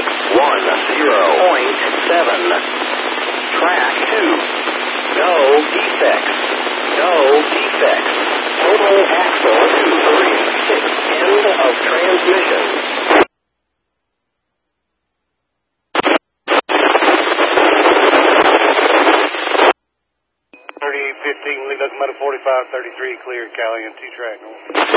Track 2. No defects. No defects. Total axle 236. End of transmission. 3815, lead locomotive 4533, clear, Cali and T-track north.